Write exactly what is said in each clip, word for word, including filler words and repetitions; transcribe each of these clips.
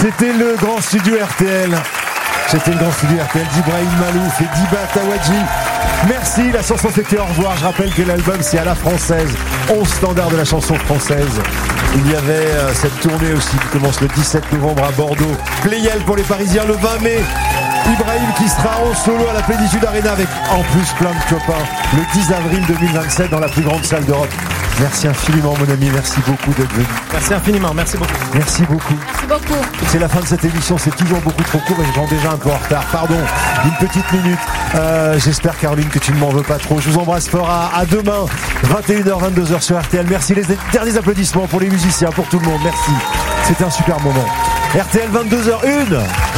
C'était le grand studio R T L. C'était le grand studio R T L d'Ibrahim Malouf et d'Iba Tawadji. Merci, la chanson c'était au revoir. Je rappelle que l'album c'est à la française, onze standards de la chanson française. Il y avait euh, cette tournée aussi qui commence le dix-sept novembre à Bordeaux. Pléiel pour les Parisiens le vingt mai. Ibrahim qui sera en solo à la Plénitude Arena avec en plus plein de copains le dix avril deux mille vingt-sept dans la plus grande salle d'Europe. Merci infiniment mon ami, merci beaucoup d'être venu. Merci infiniment, merci beaucoup. Merci beaucoup. Merci beaucoup. C'est la fin de cette émission, c'est toujours beaucoup trop court et je rends déjà un peu en retard. Pardon, une petite minute. Euh, j'espère Caroline que tu ne m'en veux pas trop. Je vous embrasse fort. À, à demain, vingt et une heures, vingt-deux heures sur R T L. Merci, les derniers applaudissements pour les musiciens, pour tout le monde. Merci. C'était un super moment. R T L vingt-deux heures une.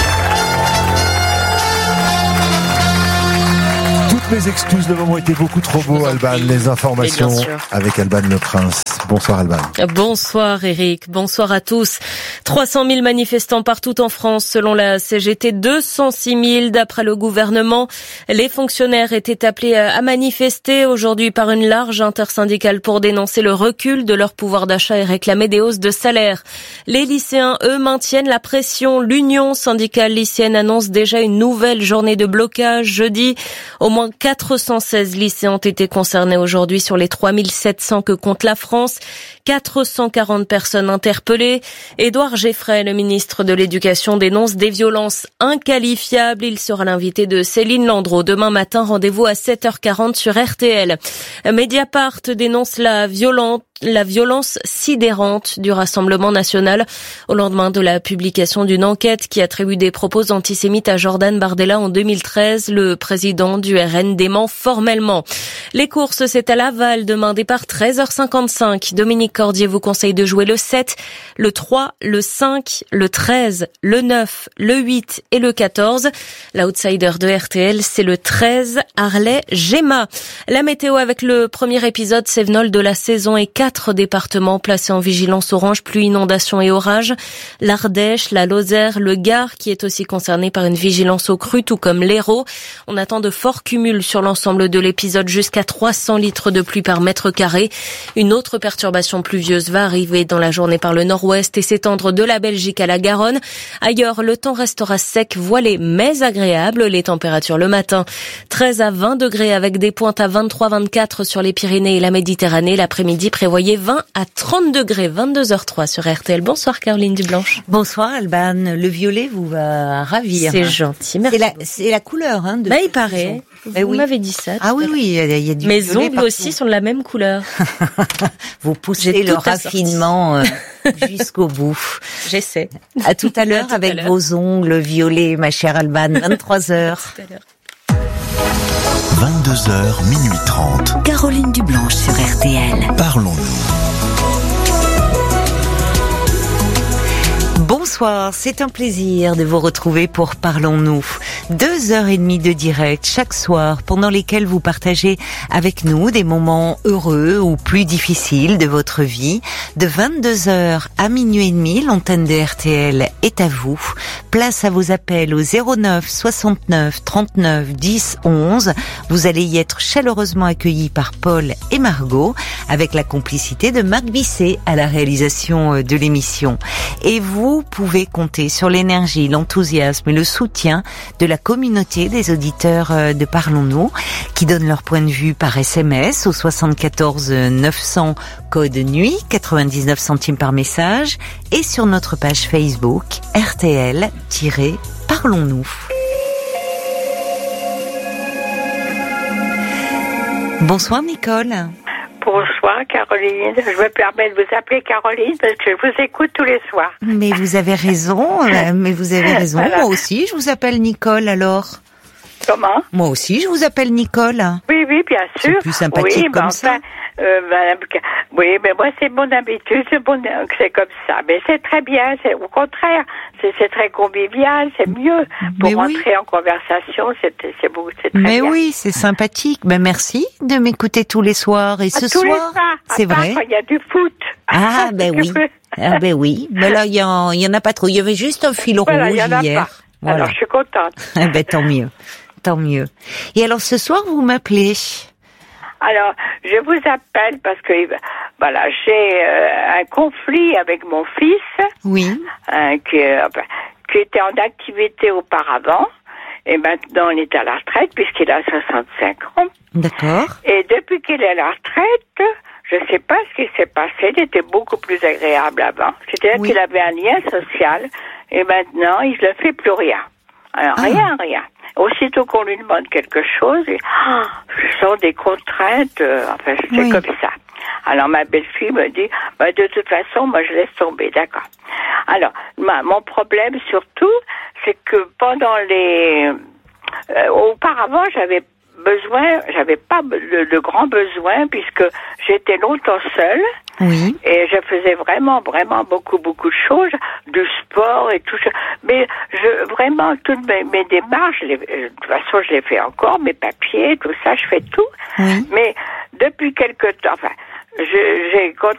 Mes excuses, le moment était beaucoup trop beau, Alban. Les informations avec Alban Le Prince. Bonsoir Alban. Bonsoir Eric, bonsoir à tous. trois cent mille manifestants partout en France selon la C G T, deux cent six mille d'après le gouvernement. Les fonctionnaires étaient appelés à manifester aujourd'hui par une large intersyndicale pour dénoncer le recul de leur pouvoir d'achat et réclamer des hausses de salaire. Les lycéens, eux, maintiennent la pression. L'Union syndicale lycéenne annonce déjà une nouvelle journée de blocage jeudi. Au moins quatre cent seize lycées ont été concernés aujourd'hui sur les trois mille sept cents que compte la France. quatre cent quarante personnes interpellées. Édouard Geffray, le ministre de l'Éducation, dénonce des violences inqualifiables. Il sera l'invité de Céline Landreau demain matin. Rendez-vous à sept heures quarante sur R T L. Mediapart dénonce la violente La violence sidérante du Rassemblement national au lendemain de la publication d'une enquête qui attribue des propos antisémites à Jordan Bardella en deux mille treize. Le président du R N dément formellement. Les courses, c'est à Laval. Demain, départ treize heures cinquante-cinq. Dominique Cordier vous conseille de jouer le sept, le trois, le cinq, le treize, le neuf, le huit et le quatorze. L'outsider de R T L, c'est le treize, Harley Gemma. La météo avec le premier épisode Cévenol de la saison et quatre départements placés en vigilance orange, pluie, inondations et orages. L'Ardèche, la Lozère, le Gard qui est aussi concerné par une vigilance aux crues, tout comme l'Hérault. On attend de forts cumuls sur l'ensemble de l'épisode, jusqu'à trois cents litres de pluie par mètre carré. Une autre perturbation pluvieuse va arriver dans la journée par le nord-ouest et s'étendre de la Belgique à la Garonne. Ailleurs, le temps restera sec, voilé, mais agréable. Les températures le matin, treize à vingt degrés avec des pointes à vingt-trois à vingt-quatre sur les Pyrénées et la Méditerranée. L'après-midi, prévoyez vingt à trente degrés, vingt-deux heures trois sur R T L. Bonsoir Caroline Dublanche. Bonsoir Alban. Le violet vous va ravir. C'est gentil, merci. C'est la, c'est la couleur, hein. De bah, il paraît. Vous, bah, oui. m'avez dit ça. Ah oui, oui, il y a du Mes violet ongles partout. aussi sont de la même couleur. Vous poussez le raffinement euh, jusqu'au bout. J'essaie. À tout à l'heure à tout avec à l'heure. vos ongles violets, ma chère Alban. vingt-trois heures. Tout à l'heure. vingt-deux heures, minuit trente. Caroline Dublanche sur R T L. Parlons-nous. Bonsoir, c'est un plaisir de vous retrouver pour Parlons-nous. Deux heures et demie de direct chaque soir pendant lesquelles vous partagez avec nous des moments heureux ou plus difficiles de votre vie. De vingt-deux heures à minuit et demi, l'antenne de R T L est à vous. Place à vos appels au zéro neuf soixante-neuf trente-neuf dix onze. Vous allez y être chaleureusement accueillis par Paul et Margot avec la complicité de Marc Bisset à la réalisation de l'émission. Et vous pouvez compter sur l'énergie, l'enthousiasme et le soutien de la communauté des auditeurs de Parlons-nous qui donnent leur point de vue par S M S au soixante-quatorze neuf cents code nuit, quatre-vingt-dix-neuf centimes par message et sur notre page Facebook R T L-Parlons-nous. Bonsoir Nicole. Bonsoir Caroline, je me permets de vous appeler Caroline parce que je vous écoute tous les soirs. Mais vous avez raison, mais vous avez raison. Voilà. Moi aussi, je vous appelle Nicole alors. Comment ? Moi aussi, je vous appelle Nicole. Oui, oui, bien sûr. C'est plus sympathique oui, comme enfin, ça. Euh, ben, oui, mais moi c'est mon habitude, c'est, bon, c'est comme ça. Mais c'est très bien, c'est au contraire, c'est, c'est très convivial, c'est mieux pour mais rentrer oui. en conversation. C'est, c'est, beau, c'est très mais bien. oui, c'est sympathique. Ben merci de m'écouter tous les soirs et ah, ce tous soir, les soirs, c'est vrai. Quand il y a du foot. Ah ben oui, ah ben oui. Mais là il y en, il y en a pas trop. Il y avait juste un fil voilà, rouge y en a hier. Pas. Voilà. Alors je suis contente. Eh ben tant mieux, tant mieux. Et alors ce soir vous m'appelez. Alors, je vous appelle parce que voilà, j'ai euh, un conflit avec mon fils, Oui. euh, qui, euh, qui était en activité auparavant, et maintenant il est à la retraite puisqu'il a soixante-cinq ans. D'accord. Et depuis qu'il est à la retraite, je ne sais pas ce qui s'est passé, il était beaucoup plus agréable avant. C'est-à-dire Oui. qu'il avait un lien social, et maintenant il ne fait plus rien. Alors, Ah. rien, rien. Aussitôt qu'on lui demande quelque chose, il, oh, ce sont des contraintes, euh, enfin, c'est Oui. comme ça. Alors, ma belle-fille me dit, bah, de toute façon, moi, je laisse tomber, d'accord. Alors, ma, mon problème, surtout, c'est que pendant les... Euh, auparavant, j'avais besoin, j'avais pas de, de grands besoins, puisque j'étais longtemps seule, Oui. et je faisais vraiment, vraiment beaucoup, beaucoup de choses, du sport et tout ça. Mais je, vraiment, toutes mes, mes démarches, les, de toute façon, je les fais encore, mes papiers, tout ça, je fais tout. Oui. Mais depuis quelque temps, enfin, je, j'ai, quand